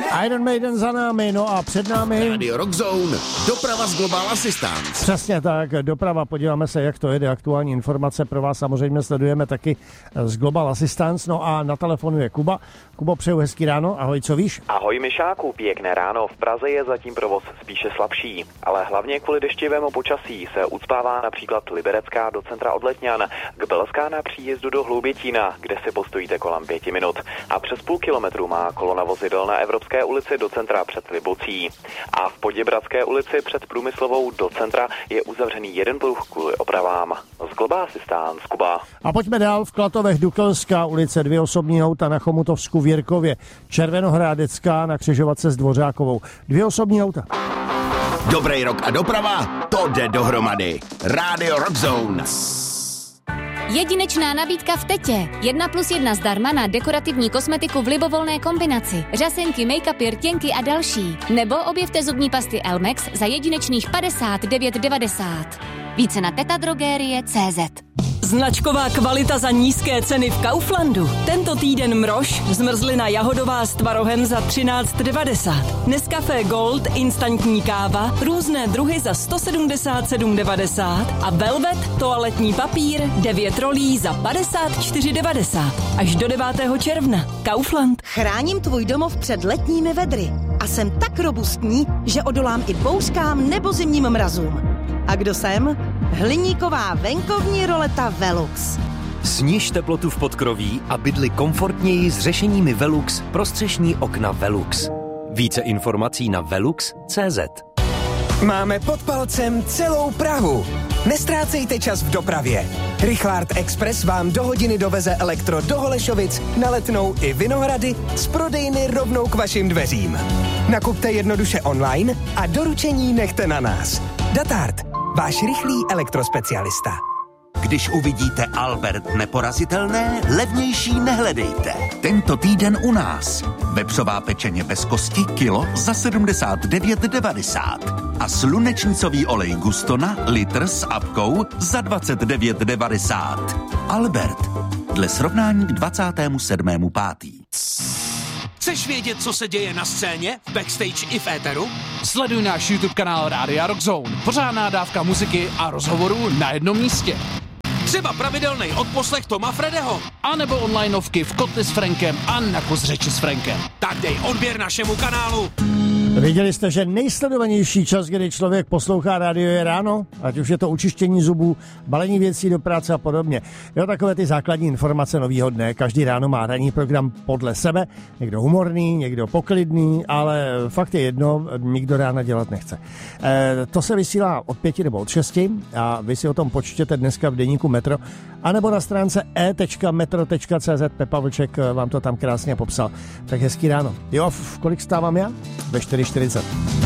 Iron Maiden za námi, no a před námi Radio Rock Zone, doprava z Global Assistance. Přesně tak, doprava, podíváme se, jak to jede, aktuální informace pro vás samozřejmě sledujeme taky z Global Assistance, no a na telefonu je Kuba. Kubo, přeju hezký ráno, ahoj, co víš? Ahoj Mišáku, pěkné ráno, v Praze je zatím provoz spíše slabší, ale hlavně kvůli deštivému počasí se ucpává například Liberecká do centra od Letňan, k Belská na příjezdu do Hloubětína, kde si postojíte kolem 5 minut a přes půl kilometru má kolona vozidel na Evropské ulici do centra před Libucí. A v Poděbradské ulici před Průmyslovou do centra je uzavřený jeden pruh kvůli opravám. Z Global Assistance, Kuba. A pojďme dál, v Klatovech Dukelská ulice, 2 osobní auta na Chomutovsku v Jirkově, Červenohrádecká na křižovatce s Dvořákovou, 2 osobní auta. Dobrý rok a doprava, to jde dohromady. Radio Rock Zone. Jedinečná nabídka v Tetě. 1+1 zdarma na dekorativní kosmetiku v libovolné kombinaci. Řasenky, make-upy, rtěnky a další. Nebo objevte zubní pasty Elmex za jedinečných 59,90. Více na tetadrogerie.cz. Značková kvalita za nízké ceny v Kauflandu. Tento týden mrož, zmrzlina jahodová s tvarohem za 13,90. Nescafé Gold, instantní káva, různé druhy za 177,90 a Velvet, toaletní papír, 9 rolí za 54,90. Až do 9. června. Kaufland. Chráním tvůj domov před letními vedry a jsem tak robustní, že odolám i bouřkám nebo zimním mrazům. A kdo jsem? Hliníková venkovní roleta Velux. Sniž teplotu v podkroví a bydli komfortněji s řešeními Velux pro střešní okna Velux. Více informací na velux.cz. Máme pod palcem celou Prahu. Nestrácejte čas v dopravě. Rychlart Express vám do hodiny doveze elektro do Holešovic, na Letnou i Vinohrady z prodejny rovnou k vašim dveřím. Nakupte jednoduše online a doručení nechte na nás. Datard, váš rychlý elektrospecialista. Když uvidíte Albert neporazitelné, levnější nehledejte. Tento týden u nás. Vepřová pečeně bez kosti kilo za 79,90. A slunečnicový olej Gustona litr s apkou za 29,90. Albert. Dle srovnání k 27.5. Chceš vědět, co se děje na scéně, v backstage i v éteru? Sleduj náš YouTube kanál Rádia Rock Zone. Pořádná dávka muziky a rozhovorů na jednom místě. Třeba pravidelný odposlech Toma Fredeho. A nebo onlineovky v Kotli s Frankem a na kus řeči s Frankem. Tak dej odběr našemu kanálu. Viděli jste, že nejsledovanější čas, kdy člověk poslouchá rádio, je ráno? Ať už je to učištění zubů, balení věcí do práce a podobně. Jo, takové ty základní informace novýho dne. Každý ráno má ranní program podle sebe. Někdo humorný, někdo poklidný, ale fakt je jedno, nikdo rána dělat nechce. To se vysílá od 5 nebo od 6 a vy si o tom počtěte dneska v deníku Metro, anebo na stránce e.metro.cz. Pepa Vlček vám to tam krásně popsal. Tak hezký ráno. Jo, v kolik stávám já? Ve 4:40.